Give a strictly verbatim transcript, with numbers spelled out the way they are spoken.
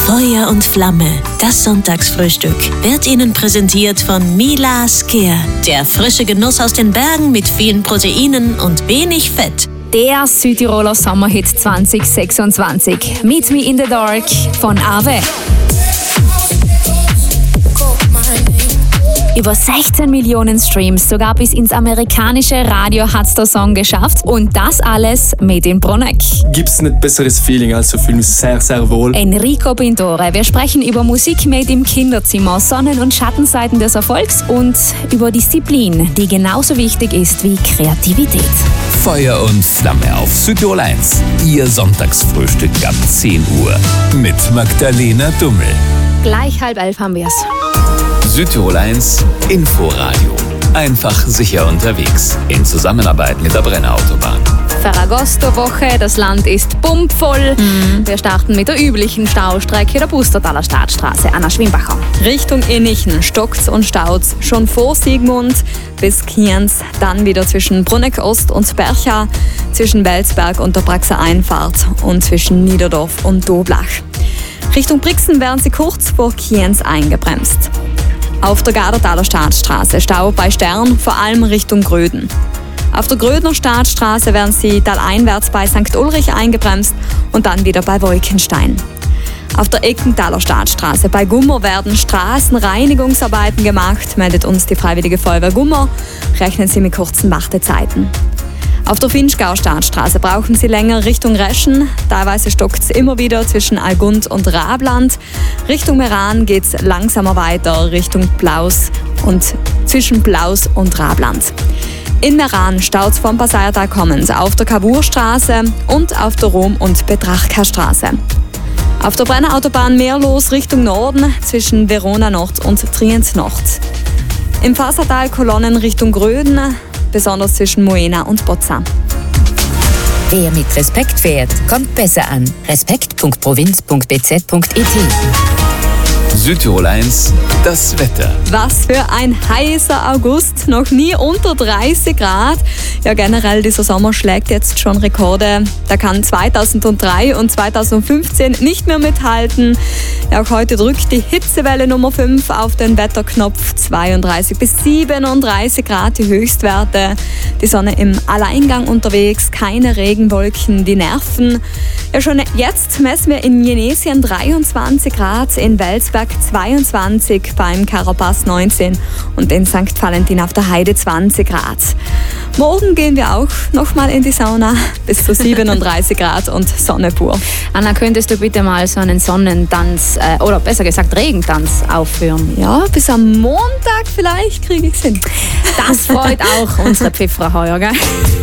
Feuer und Flamme, das Sonntagsfrühstück, wird Ihnen präsentiert von Milas Care. Der frische Genuss aus den Bergen mit vielen Proteinen und wenig Fett. Der Südtiroler Sommerhit zwanzig sechsundzwanzig. Meet Me in the Dark von Ave. Über sechzehn Millionen Streams, sogar bis ins amerikanische Radio hat's der Song geschafft. Und das alles made in Bruneck. Gibt's nicht besseres Feeling, also fühle mich sehr, sehr wohl. Enrico Pintore. Wir sprechen über Musik made im Kinderzimmer, Sonnen- und Schattenseiten des Erfolgs und über Disziplin, die genauso wichtig ist wie Kreativität. Feuer und Flamme auf Südtirol eins. Ihr Sonntagsfrühstück ab zehn Uhr mit Magdalena Dummel. Gleich halb elf haben wir's. Südtirol eins Inforadio. Einfach sicher unterwegs. In Zusammenarbeit mit der Brenner Autobahn. Ferragosto-Woche, das Land ist pumpvoll. Mhm. Wir starten mit der üblichen Staustrecke der Pustertaler Staatsstraße, Anna Schwimbacher. Richtung Innichen stockt's und staut's schon vor Siegmund bis Kienz, dann wieder zwischen Bruneck Ost und Bercha, zwischen Welsberg und der Praxer Einfahrt und zwischen Niederdorf und Doblach. Richtung Brixen werden sie kurz vor Kienz eingebremst. Auf der Gardertaler Staatsstraße Stau bei Stern, vor allem Richtung Gröden. Auf der Grödner Staatsstraße werden sie taleinwärts bei Sankt Ulrich eingebremst und dann wieder bei Wolkenstein. Auf der Eckenthaler Staatsstraße bei Gummer werden Straßenreinigungsarbeiten gemacht, meldet uns die Freiwillige Feuerwehr Gummer. Rechnen Sie mit kurzen Wartezeiten. Auf der Finchgau Staatsstraße brauchen Sie länger Richtung Reschen. Teilweise stockt es immer wieder zwischen Algund und Rabland. Richtung Meran geht es langsamer weiter Richtung Plaus und zwischen Plaus und Rabland. In Meran staut es vom Passiertal kommend auf der Kaburstraße und auf der Rom- und Betrachka-Straße. Auf der Brenner Autobahn mehr los Richtung Norden zwischen Verona Nord und Trient Nord. Im Fasertal Kolonnen Richtung Gröden, besonders zwischen Moena und Bozza. Wer mit Respekt fährt, kommt besser an. respekt punkt provinz punkt b z punkt i t. Südtirol eins, das Wetter. Was für ein heißer August, noch nie unter dreißig Grad. Ja, generell, dieser Sommer schlägt jetzt schon Rekorde. Da kann zweitausenddrei und zweitausendfünfzehn nicht mehr mithalten. Ja, auch heute drückt die Hitzewelle Nummer fünf auf den Wetterknopf. zweiunddreißig bis siebenunddreißig Grad die Höchstwerte. Die Sonne im Alleingang unterwegs, keine Regenwolken, die nerven. Ja, schon jetzt messen wir in Jenesien dreiundzwanzig Grad, in Welsberg zweiundzwanzig, beim Carapaz neunzehn und in Sankt Valentin auf der Heide zwanzig Grad. Morgen gehen wir auch nochmal in die Sauna, bis zu siebenunddreißig Grad und Sonne pur. Anna, könntest du bitte mal so einen Sonnentanz, äh, oder besser gesagt Regentanz aufführen? Ja, bis am Montag vielleicht kriege ich es hin. Das freut auch unsere Pfeffrer heuer, gell?